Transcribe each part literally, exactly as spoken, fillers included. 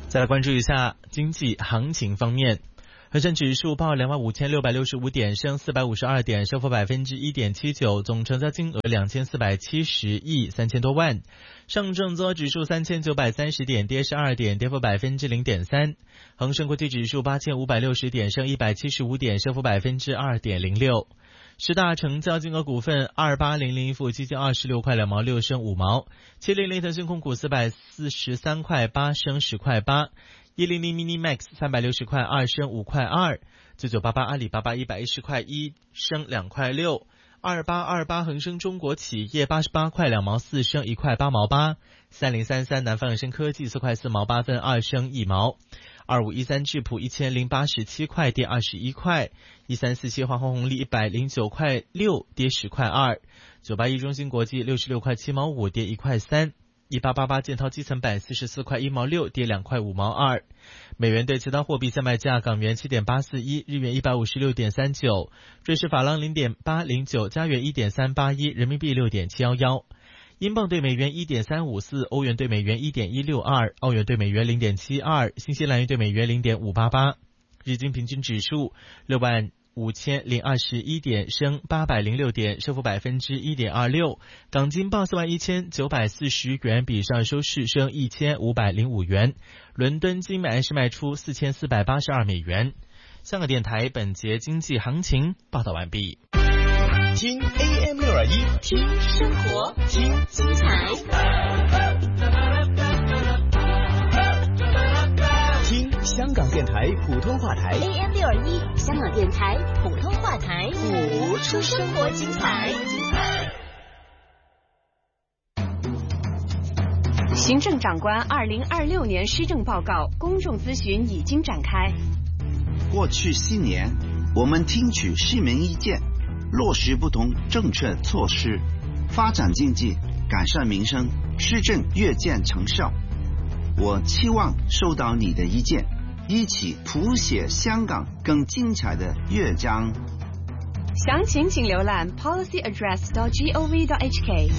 再来关注一下经济行情方面，恒生指数报两万五千六百六十五点，升四百五十二点，升幅百分之一点七九，总成交金额两千四百七十亿三千多万。上证综合指数三千九百三十点，跌十二点，跌幅百分之零点三。恒生国际指数八千五百六十点，升一百七十五点，升幅百分之二点零六。十大成交金额股份，二八零零富基金二十六块两毛六升五毛，七零零腾讯控股四百四十三块八升十块八，一零零 mini max 三百六十块二升五块二，九九八八阿里巴巴一百一十块一升两块六，二八二八恒生中国企业八十八块两毛四升一块八毛八，三零三三南方恒生科技四块四毛八分二升一毛，二五一三智普一千零八十七块跌二十一块，一三四七华虹红利一百零九块六跌十块二，九八一中芯国际六十六块七毛五跌一块三，一八八八建滔基层板四十四块一毛六跌两块五毛二。美元对其他货币现卖价：港元七点八四一，日元一百五十六点三九，瑞士法郎零点八零九，加元一点三八一，人民币六点七一一。英镑对美元 一点三五四， 欧元对美元 一点一六二， 澳元对美元 零点七二， 新西兰元对美元 零点五八八。日经平均指数六万五千零二十一点，升八百零六点，升幅百分之一点二六。港金报四万一千九百四十元，比上收市升一千五百零五元。伦敦金买是卖出四千四百八十二美元。香港电台本节经济行情报道完毕。 听 A M 六二一， 听生活，听精彩， 听香港电台普通话台 A M 六二一，香港电台普通话台， 谱出生活精彩。 行政长官二零二六年施政报告公众咨询已经展开。 过去四年，我们听取市民意见，落实不同政策措施，发展经济，改善民生，施政越见成效。我期望收到你的意见，一起谱写香港更精彩的乐章。 详情请浏览 policy address dot gov dot h k。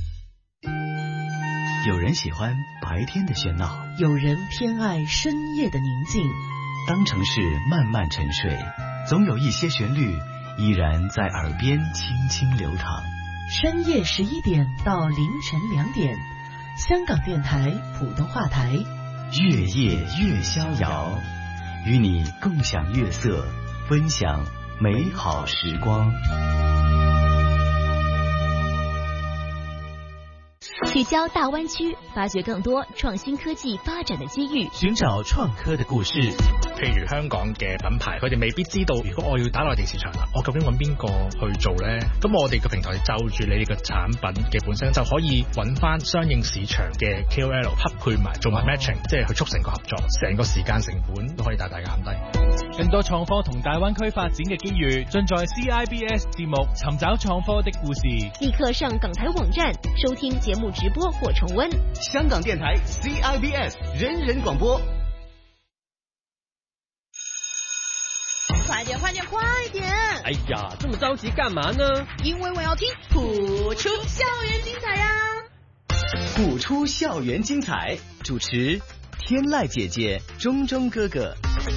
有人喜欢白天的喧闹， 有人偏爱深夜的宁静。 当城市慢慢沉睡，总有一些旋律依然在耳边轻轻流淌。 深夜十一点到凌晨两点，香港电台普通话台， 月夜越逍遥，与你共享月色，分享美好时光。 聚焦大湾区，发掘更多创新科技發展的機遇， 尋找創科的故事。 譬如香港嘅品牌，佢哋未必知道，如果我要打內地市場啦，我究竟揾邊個去做呢？咁我哋嘅平台就住你哋嘅產品嘅本身，就可以揾翻相應市場嘅 K O L 匹配埋，做埋 matching，、哦、即係去促成個合作，成個時間成本都可以大大減低。 更多創科同大灣區發展嘅機遇，盡在 C I B S 節目《尋找創科的故事》。 立刻上港台網站收聽節目直播或重溫。 香港電台 C I B S 人人廣播。 快點快點快點！ 哎呀，這麼着急幹嘛呢？ 因為我要聽譜出校園精彩呀！ 譜出校園精彩，主持天籟姐姐、中中哥哥。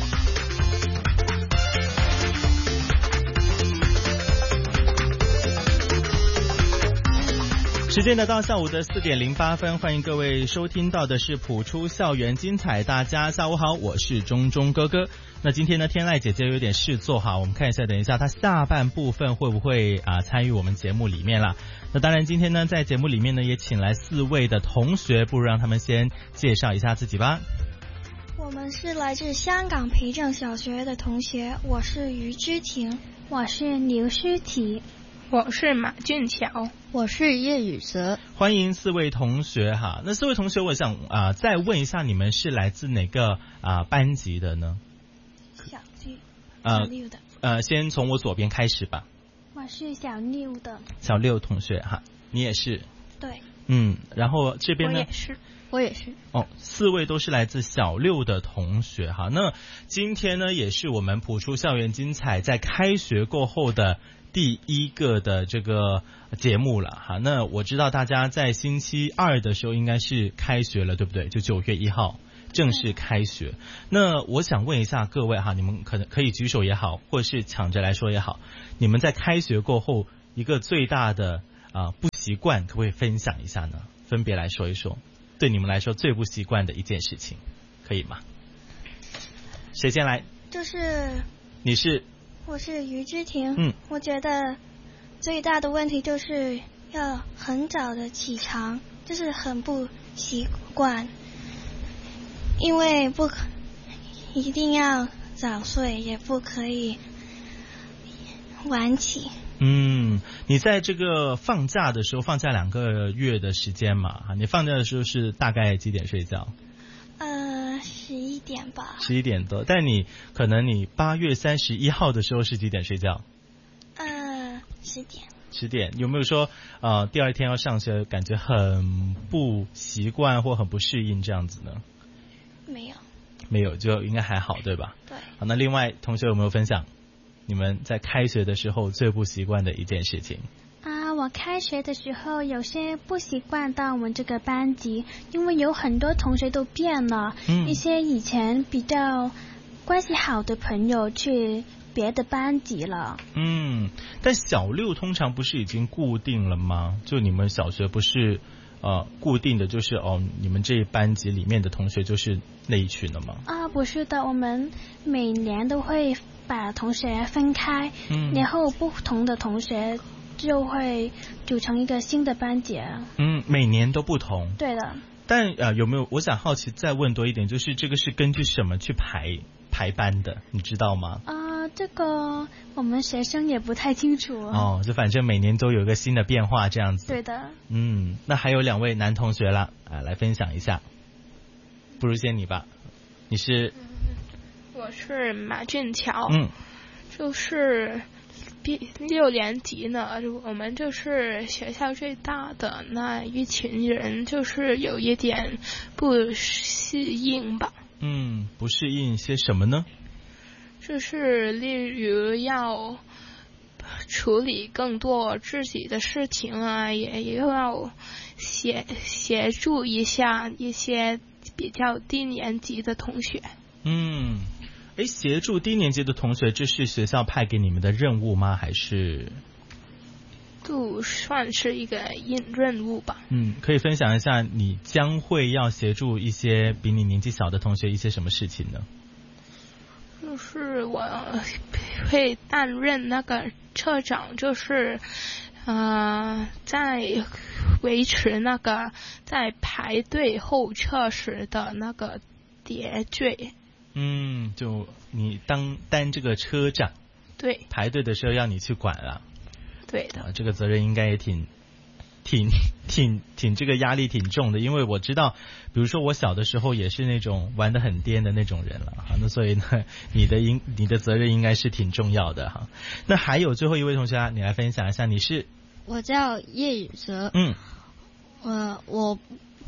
时间呢到下午的四点零八分，欢迎各位收听到的是谱出校园精彩。大家下午好，我是中中哥哥。那今天呢，天籟姐姐有点事做哈，我们看一下，等一下她下半部分会不会啊参与我们节目里面啦？那当然，今天呢在节目里面呢也请来四位的同学，不如让他们先介绍一下自己吧。 我们是来自香港培正小学的同学，我是于之婷， 我是刘诗琪， 我是马俊乔， 我是叶雨泽。 欢迎四位同学哈。那四位同学，我想啊、呃、再问一下，你们是来自哪个啊、呃、班级的呢？ 小六， 呃小六的。 呃，先从我左边开始吧。 我是小六的。 小六同学哈，你也是？ 对。 嗯，然后这边呢？ 我也是。 我也是哦，四位都是来自小六的同学哈。那今天呢，也是我们谱出校园精彩在开学过后的第一个的这个节目了哈。那我知道大家在星期二的时候应该是开学了，对不对？就九月一号。 正式开学。那我想问一下各位哈，你们可能可以举手也好，或是抢着来说也好，你们在开学过后一个最大的啊、呃、不习惯，可不可以分享一下呢？分别来说一说，对你们来说最不习惯的一件事情，可以吗？谁先来？ 就是你是？ 我是于之婷。 嗯， 我觉得最大的问题就是要很早的起床，就是很不习惯，因为不可一定要早睡，也不可以晚起。 嗯，你在这个放假的时候，放假两个月的时间嘛，你放假的时候是大概几点睡觉？ 呃，十一点吧。 十一点多，但你可能你八月三十一号的时候是几点睡觉？ 呃，十点。 十点，有没有说呃第二天要上学，感觉很不习惯或很不适应这样子呢？ 没有。 没有，就应该还好，对吧？ 对。 好，那另外同学有没有分享你们在开学的时候最不习惯的一件事情？ 啊，我开学的时候有些不习惯到我们这个班级，因为有很多同学都变了，嗯、一些以前比较关系好的朋友去别的班级了。嗯， 但小六通常不是已经固定了吗？就你们小学不是呃固定的，就是哦，你们这一班级里面的同学就是那一群了吗？ 啊，不是的，我们每年都会把同学分开，嗯，然后不同的同学就会组成一个新的班级。 嗯，每年都不同。 对的。 但呃，有没有？我想好奇再问多一点，就是这个是根据什么去排排班的？你知道吗？ 啊、呃，这个我们学生也不太清楚。 哦，就反正每年都有一个新的变化这样子。 对的。 嗯，那还有两位男同学了啊，来分享一下。不如先你吧，你是？ 我是马俊乔。 嗯， 就是六年级呢，我们就是学校最大的那一群人，就是有一点不适应吧。 嗯，不适应些什么呢？ 就是例如要处理更多自己的事情啊，也要协协助一下一些比较低年级的同学。 嗯。哎，协助低年级的同学，这是学校派给你们的任务吗？还是？ 就算是一个任务吧。 嗯，可以分享一下你将会要协助一些比你年纪小的同学一些什么事情呢？ 就是我会担任那个车长，就是呃，在维持那个在排队候车时的那个秩序。 嗯，就你当担这个车长， 对， 排队的时候要你去管了， 对的， 啊、这个责任应该也挺、挺、挺、挺这个压力挺重的，因为我知道，比如说我小的时候也是那种玩得很颠的那种人了哈，那所以呢，你的应你的责任应该是挺重要的哈。那还有最后一位同学啊，你来分享一下，你是？ 我叫叶宇哲。 嗯， 呃，我，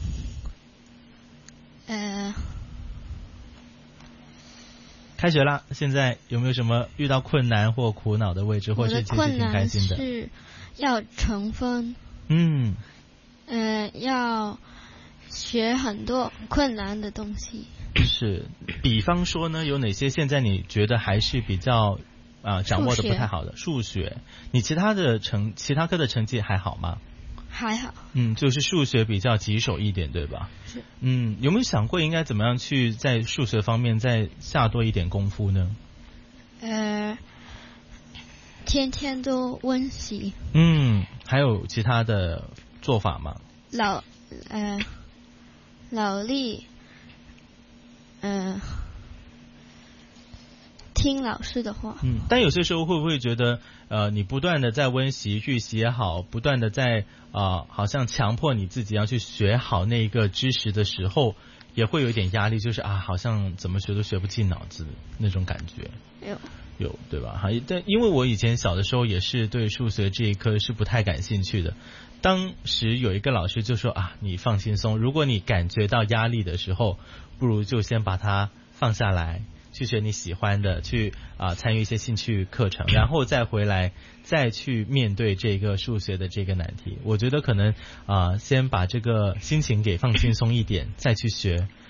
呃。 开学了，现在有没有什么遇到困难或苦恼的位置，或是其实挺开心的？ 我的困难是要成分， 嗯， 呃，要学很多困难的东西。 是，比方说呢，有哪些现在你觉得还是比较啊、呃、掌握的不太好的？数学，你其他的成其他科的成绩还好吗？ 还好。 嗯，就是数学比较棘手一点，对吧？ 是。 嗯，有没有想过应该怎么样去在数学方面再下多一点功夫呢？ 呃，天天都温习。 嗯，还有其他的做法吗？ 老呃，脑力，呃，听老师的话。 嗯，但有些时候会不会觉得，呃，你不断的在温习预习也好，不断的在啊、呃，好像强迫你自己要去学好那一个知识的时候，也会有一点压力，就是啊，好像怎么学都学不进脑子那种感觉。 有有对吧？哈，但因为我以前小的时候也是对数学这一科是不太感兴趣的。当时有一个老师就说啊，你放轻松，如果你感觉到压力的时候，不如就先把它放下来。去学你喜欢的，去啊、呃、参与一些兴趣课程，然后再回来再去面对这个数学的这个难题。我觉得可能啊、呃、先把这个心情给放轻松一点，再去学，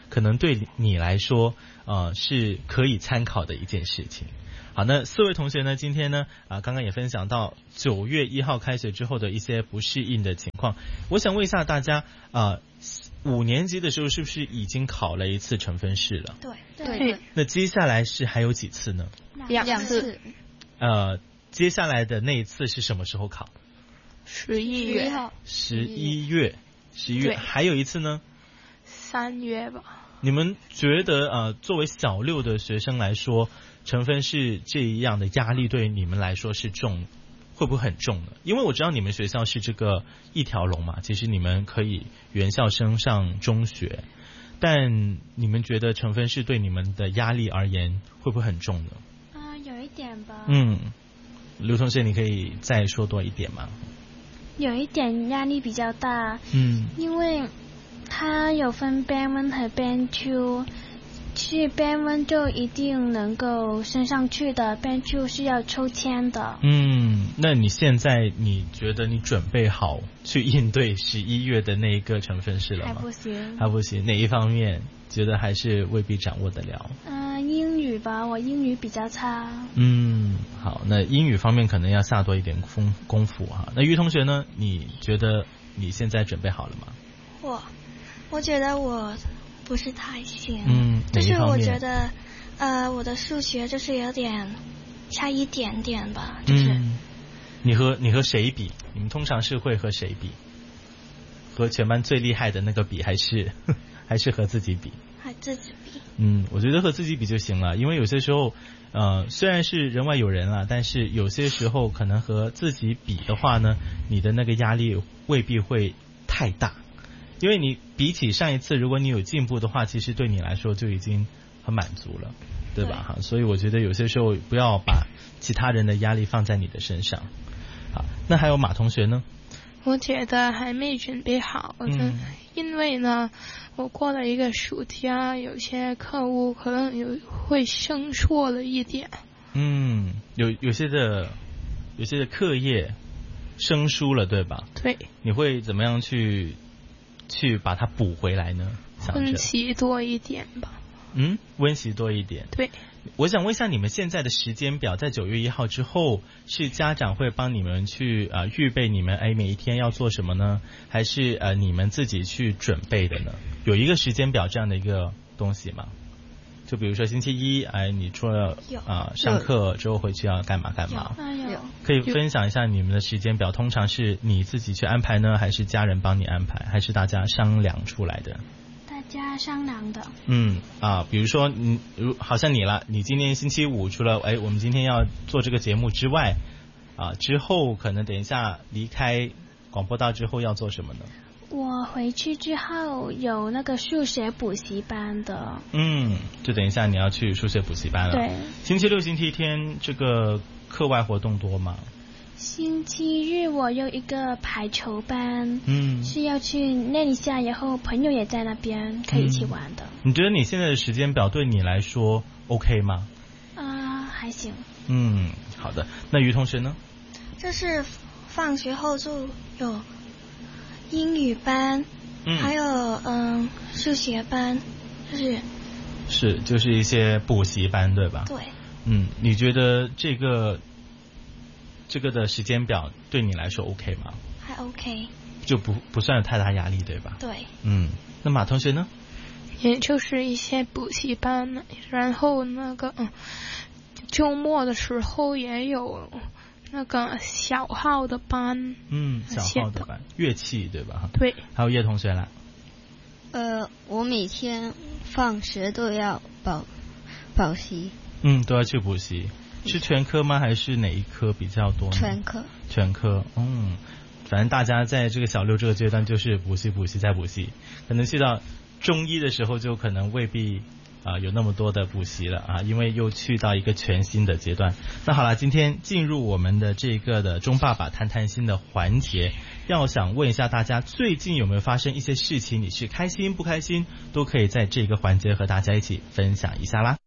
可能对你来说呃是可以参考的一件事情。好，那四位同学呢，今天呢啊、呃，刚刚也分享到九月一号开学之后的一些不适应的情况。我想问一下大家啊、呃，五年级的时候是不是已经考了一次成分试了？ 对对对。 那接下来是还有几次呢？ 两次。 呃，接下来的那一次是什么时候考？ 十一月。 十一月，十一月，还有一次呢？ 三月吧。 你们觉得呃，作为小六的学生来说，成分试这样的压力对你们来说是重，会不会很重呢？因为我知道你们学校是这个一条龙嘛，其实你们可以原校升上中学，但你们觉得成分试对你们的压力而言会不会很重呢？ 啊、呃，有一点吧。 嗯，刘同学，你可以再说多一点吗？ 有一点压力比较大。 嗯， 因为它有分 Band One 和 Band Two， 去 Band One 就一定能够升上去的， Band Two 是要抽签的。 嗯，那你现在你觉得你准备好去应对十一月的那一个成分试了吗？ 还不行， 还不行。哪一方面觉得还是未必掌握得了？ 嗯、呃，英语吧，我英语比较差。 嗯，好，那英语方面可能要下多一点功功夫哈。那于同学呢？你觉得你现在准备好了吗？ 我。我觉得我不是太行， 嗯， 就是我觉得，呃，我的数学就是有点差一点点吧，就是。 嗯、你和你和谁比？你们通常是会和谁比？和全班最厉害的那个比，还是还是和自己比？ 和自己比。 嗯，我觉得和自己比就行了，因为有些时候，呃，虽然是人外有人了，但是有些时候可能和自己比的话呢，你的那个压力未必会太大。因为你比起上一次，如果你有进步的话，其实对你来说就已经很满足了，对吧？哈，所以我觉得有些时候不要把其他人的压力放在你的身上。好，那还有马同学呢？ 我觉得还没准备好，嗯，因为呢，我过了一个暑假，有些课务可能有会生疏了一点。 嗯，有有些的有些的课业生疏了，对吧？ 对。 你会怎么样去？去把它补回来呢？ 温习多一点吧。 嗯，温习多一点。 对。 我想问一下，你们现在的时间表在九月一号之后，是家长会帮你们去呃预备你们哎每一天要做什么呢？还是呃你们自己去准备的呢？有一个时间表这样的一个东西吗？就比如说星期一，哎，你除了啊、呃、上课之后回去要干嘛干嘛？ 有。 可以分享一下你们的时间表，通常是你自己去安排呢，还是家人帮你安排，还是大家商量出来的？ 大家商量的。 嗯啊，比如说你如好像你了，你今天星期五除了哎我们今天要做这个节目之外，啊之后可能等一下离开广播道之后要做什么呢？ 我回去之后有那个数学补习班的。 嗯，就等一下你要去数学补习班了。 对。星期六、星期天这个课外活动多吗？ 星期日我有一个排球班， 嗯， 是要去练一下，然后朋友也在那边可以一起玩的。 嗯、你觉得你现在的时间表对你来说 OK 吗？ 啊、呃，还行。 嗯，好的。那于同学呢？ 就是放学后就有英语班，嗯、还有嗯数学班，就是是就是一些补习班，对吧？ 对。 嗯，你觉得这个这个的时间表对你来说 OK 吗？ 还 OK。 就不不算有太大压力，对吧？ 对。 嗯，那马同学呢？ 也就是一些补习班，然后那个嗯，周末的时候也有那个小号的班。 嗯，小号的班，乐器对吧？ 对。 还有叶同学来。 呃，我每天放学都要补补习。 嗯，都要去补习。是全科吗？还是哪一科比较多呢？ 全科。 全科，嗯，反正大家在这个小六这个阶段就是补习补习再补习，可能去到中一的时候就可能未必啊、呃、有那么多的补习了啊，因为又去到一个全新的阶段。那好了，今天进入我们的这个的钟爸爸谈谈心的环节，要想问一下大家最近有没有发生一些事情，你是开心不开心，都可以在这个环节和大家一起分享一下啦。